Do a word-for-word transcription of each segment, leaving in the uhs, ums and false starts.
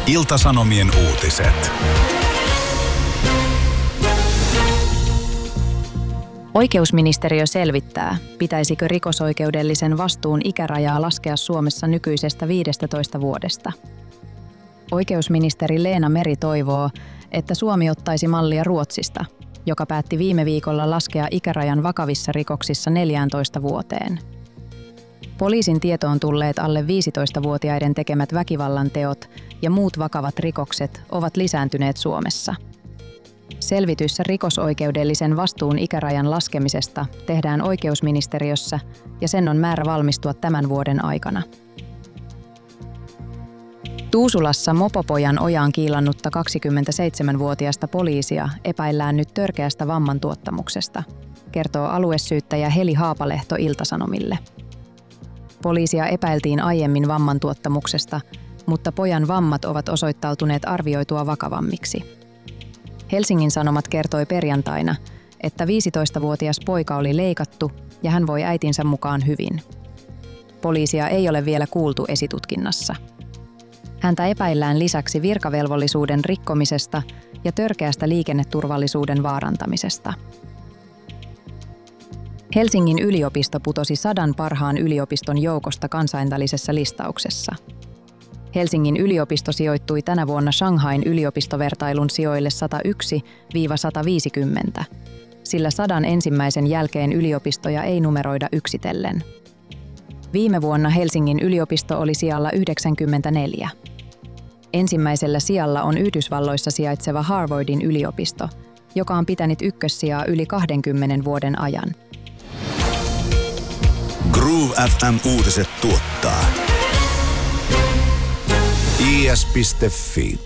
Ilta-Sanomien uutiset. Oikeusministeriö selvittää, pitäisikö rikosoikeudellisen vastuun ikärajaa laskea Suomessa nykyisestä viidestätoista vuodesta. Oikeusministeri Leena Meri toivoo, että Suomi ottaisi mallia Ruotsista, joka päätti viime viikolla laskea ikärajan vakavissa rikoksissa neljääntoista vuoteen. Poliisin tietoon tulleet alle viisitoistavuotiaiden tekemät väkivallanteot ja muut vakavat rikokset ovat lisääntyneet Suomessa. Selvitys rikosoikeudellisen vastuun ikärajan laskemisesta tehdään oikeusministeriössä ja sen on määrä valmistua tämän vuoden aikana. Tuusulassa mopopojan ojaan kiilannutta kaksikymmentäseitsemänvuotiasta poliisia epäillään nyt törkeästä vammantuottamuksesta, kertoo aluesyyttäjä Heli Haapalehto Ilta-Sanomille. Poliisia epäiltiin aiemmin vammantuottamuksesta, mutta pojan vammat ovat osoittautuneet arvioitua vakavammiksi. Helsingin Sanomat kertoi perjantaina, että viisitoistavuotias poika oli leikattu ja hän voi äitinsä mukaan hyvin. Poliisia ei ole vielä kuultu esitutkinnassa. Häntä epäillään lisäksi virkavelvollisuuden rikkomisesta ja törkeästä liikenneturvallisuuden vaarantamisesta. Helsingin yliopisto putosi sadan parhaan yliopiston joukosta kansainvälisessä listauksessa. Helsingin yliopisto sijoittui tänä vuonna Shanghain yliopistovertailun sijoille sata yksi sata viisikymmentä, sillä sadan ensimmäisen jälkeen yliopistoja ei numeroida yksitellen. Viime vuonna Helsingin yliopisto oli sijalla yhdeksänkymmentäneljä. Ensimmäisellä sijalla on Yhdysvalloissa sijaitseva Harvardin yliopisto, joka on pitänyt ykkössijaa yli kahdenkymmenen vuoden ajan. Groove F M-uutiset tuottaa I S piste Fi.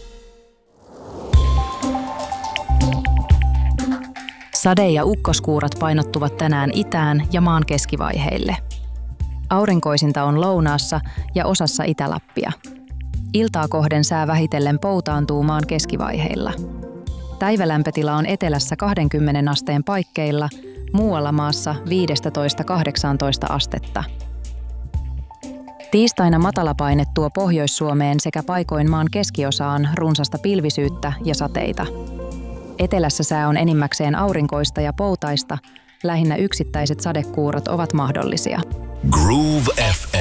Sade- ja ukkoskuurat painottuvat tänään itään ja maan keskivaiheille. Aurinkoisinta on lounaassa ja osassa Itä-Lappia. Iltaa kohden sää vähitellen poutaantuu maan keskivaiheilla. Päivälämpötila on etelässä kaksikymmentä asteen paikkeilla, muualla maassa viisitoista kahdeksantoista astetta. Tiistaina matalapaine tuo Pohjois-Suomeen sekä paikoin maan keskiosaan runsasta pilvisyyttä ja sateita. Etelässä sää on enimmäkseen aurinkoista ja poutaista, lähinnä yksittäiset sadekuurot ovat mahdollisia. Groove F